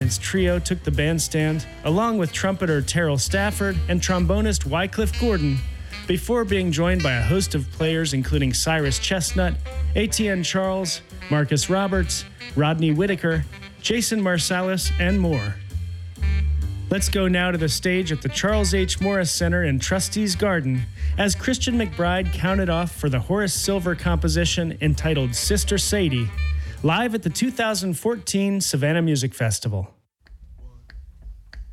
Dance Trio took the bandstand, along with trumpeter Terrell Stafford and trombonist Wycliffe Gordon, before being joined by a host of players including Cyrus Chestnut, Etienne Charles, Marcus Roberts, Rodney Whitaker, Jason Marsalis, and more. Let's go now to the stage at the Charles H. Morris Center in Trustees Garden as Christian McBride counted off for the Horace Silver composition entitled Sister Sadie, live at the 2014 Savannah Music Festival.